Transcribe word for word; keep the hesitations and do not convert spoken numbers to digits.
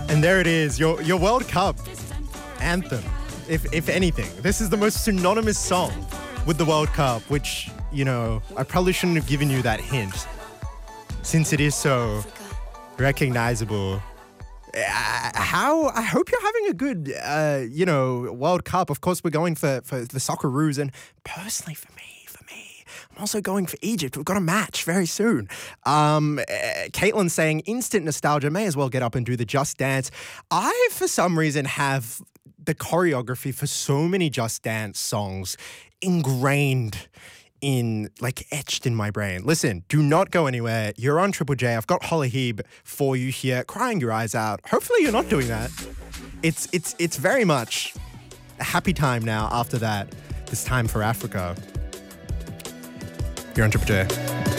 And there it is, your your World Cup anthem, if if anything. This is the most synonymous song with the World Cup, which, you know, I probably shouldn't have given you that hint since it is so recognizable. Uh, how I hope you're having a good, uh, you know, World Cup. Of course, we're going for, for the Socceroos, and personally for me, I'm also going for Egypt. We've got a match very soon. Um, uh, Caitlin saying, instant nostalgia, may as well get up and do the Just Dance. I, for some reason, have the choreography for so many Just Dance songs ingrained in, like, etched in my brain. Listen, do not go anywhere. You're on Triple J. I've got Holly Heeb for you here, crying your eyes out. Hopefully you're not doing that. It's, it's, it's very much a happy time now after that. This time for Africa. You're on Triple J.